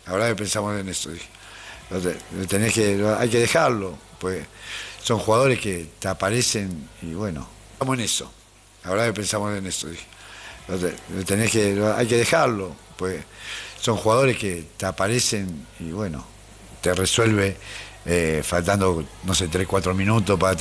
Ahora que pensamos en eso, dije. Hay que dejarlo, pues son jugadores que te aparecen y bueno, estamos en eso. Ahora que pensamos en eso, dije. Hay que dejarlo, pues son jugadores que te aparecen y bueno, te resuelve faltando, no sé, 3, 4 minutos para